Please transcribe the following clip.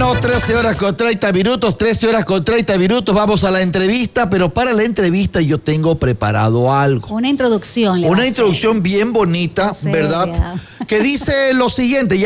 Bueno, 13 horas con 30 minutos, 13 horas con 30 minutos, vamos a la entrevista, pero para la entrevista yo tengo preparado algo. Una introducción. Una introducción bien bonita, ¿verdad? Que dice lo siguiente.